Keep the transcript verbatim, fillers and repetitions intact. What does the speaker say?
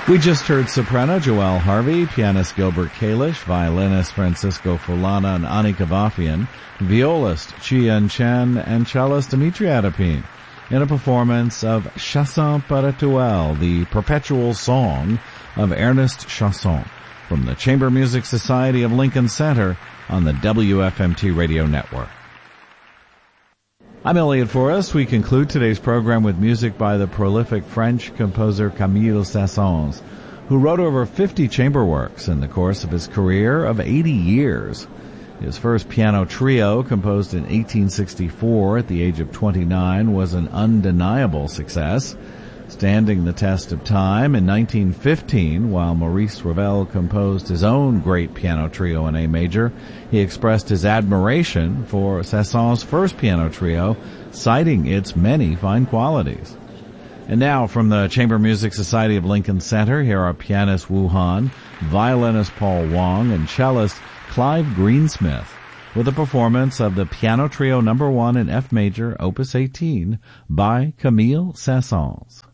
We just heard soprano Joelle Harvey, pianist Gilbert Kalish, violinist Francisco Fulana and Ani Kavafian, violist Chien Chen, and cellist Dimitri Adapin in a performance of Chanson Perpetuelle, the perpetual song of Ernest Chausson, from the Chamber Music Society of Lincoln Center on the W F M T Radio Network. I'm Elliot Forrest. We conclude today's program with music by the prolific French composer Camille Saint-Saëns, who wrote over fifty chamber works in the course of his career of eighty years. His first piano trio, composed in eighteen sixty-four at the age of twenty-nine, was an undeniable success, standing the test of time. In nineteen fifteen, while Maurice Ravel composed his own great piano trio in A major, he expressed his admiration for Saint-Saëns' first piano trio, citing its many fine qualities. And now, from the Chamber Music Society of Lincoln Center, here are pianist Wu Han, violinist Paul Wong, and cellist Clive Greensmith, with a performance of the Piano Trio Number One in F major, Opus eighteen, by Camille Saint-Saëns.